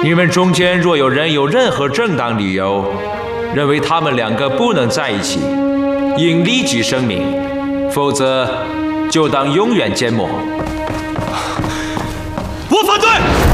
你们中间若有人有任何正当理由，认为他们两个不能在一起，应立即声明，否则就当永远缄默。 我反对。